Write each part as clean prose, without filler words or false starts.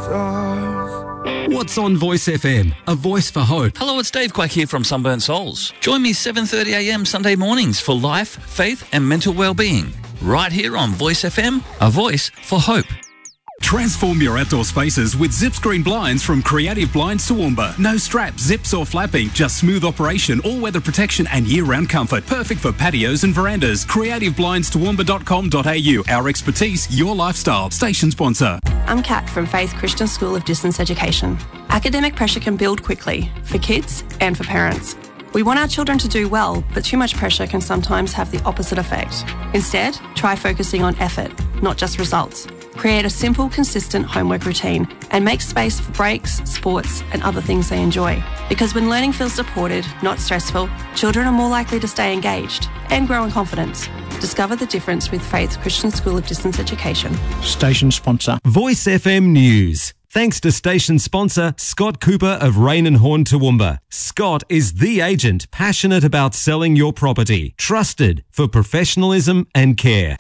What's on Voice FM? A voice for hope. Hello, it's Dave Quack here from Sunburnt Souls. Join me 7:30am Sunday mornings for life, faith and mental well-being. Right here on Voice FM, a voice for hope. Transform your outdoor spaces with Zip Screen Blinds from Creative Blinds Toowoomba. No straps, zips or flapping, just smooth operation, all-weather protection and year-round comfort. Perfect for patios and verandas. creativeblindstoowoomba.com.au. Our expertise, your lifestyle. Station sponsor. I'm Kat from Faith Christian School of Distance Education. Academic pressure can build quickly, for kids and for parents. We want our children to do well, but too much pressure can sometimes have the opposite effect. Instead, try focusing on effort, not just results. Create a simple, consistent homework routine and make space for breaks, sports and other things they enjoy. Because when learning feels supported, not stressful, children are more likely to stay engaged and grow in confidence. Discover the difference with Faith Christian School of Distance Education. Station sponsor. Voice FM News. Thanks to station sponsor Scott Cooper of Rain and Horn Toowoomba. Scott is the agent passionate about selling your property. Trusted for professionalism and care.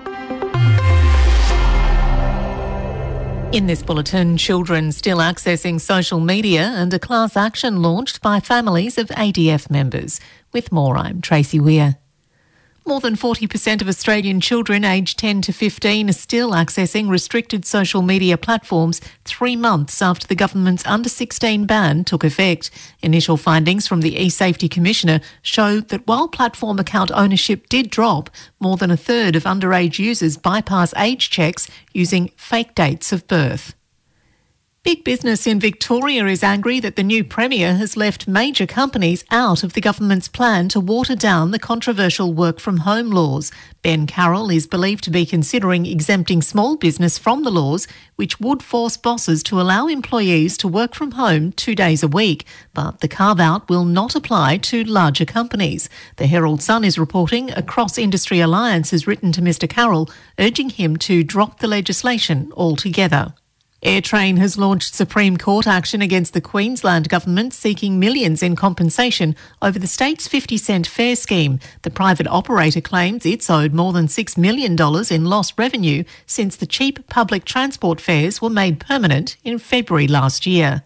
In this bulletin, children still accessing social media and a class action launched by families of ADF members. With more, I'm Tracy Weir. More than 40% of Australian children aged 10 to 15 are still accessing restricted social media platforms 3 months after the government's under-16 ban took effect. Initial findings from the eSafety Commissioner show that while platform account ownership did drop, more than a third of underage users bypass age checks using fake dates of birth. Big business in Victoria is angry that the new Premier has left major companies out of the government's plan to water down the controversial work-from-home laws. Ben Carroll is believed to be considering exempting small business from the laws, which would force bosses to allow employees to work from home 2 days a week. But the carve-out will not apply to larger companies. The Herald Sun is reporting a cross-industry alliance has written to Mr Carroll, urging him to drop the legislation altogether. AirTrain has launched Supreme Court action against the Queensland government seeking millions in compensation over the state's 50-cent fare scheme. The private operator claims it's owed more than $6 million in lost revenue since the cheap public transport fares were made permanent in February last year.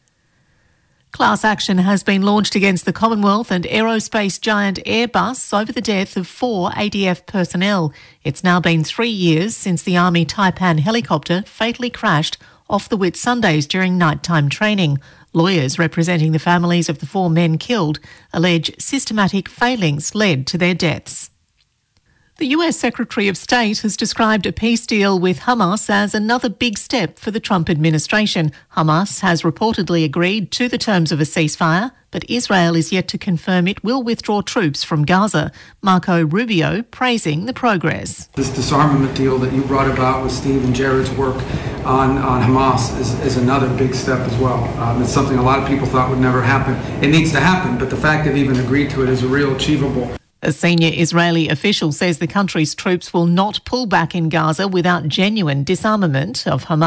Class action has been launched against the Commonwealth and aerospace giant Airbus over the death of 4 ADF personnel. It's now been 3 years since the Army Taipan helicopter fatally crashed off the Whitsundays during nighttime training. Lawyers representing the families of the 4 men killed allege systematic failings led to their deaths. The US Secretary of State has described a peace deal with Hamas as another big step for the Trump administration. Hamas has reportedly agreed to the terms of a ceasefire, but Israel is yet to confirm it will withdraw troops from Gaza. Marco Rubio praising the progress. This disarmament deal that you brought about with Steve and Jared's work on Hamas is another big step as well. It's something a lot of people thought would never happen. It needs to happen, but the fact they've even agreed to it is a real achievable. A senior Israeli official says the country's troops will not pull back in Gaza without genuine disarmament of Hamas.